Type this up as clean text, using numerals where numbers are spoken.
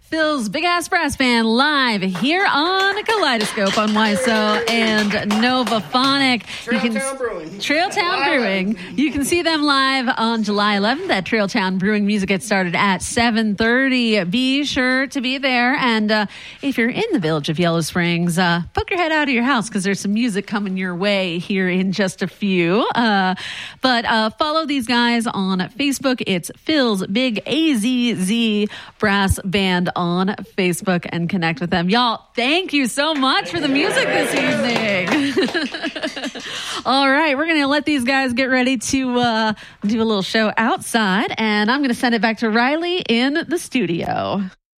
Phil's Big Ass Brass Band live here on Kaleidoscope on YSO and Novaphonic. Trailtown Brewing. You can see them live on July 11th at Trailtown Brewing. Music gets started at 7:30. Be sure to be there. And if you're in the village of Yellow Springs, poke your head out of your house because there's some music coming your way here in just a few. But follow these guys on Facebook. It's Phil's Big AZZ Brass Band on Facebook and connect with them. Y'all, thank you so much for the music this evening. All right, we're going to let these guys get ready to do a little show outside, and I'm going to send it back to Riley in the studio.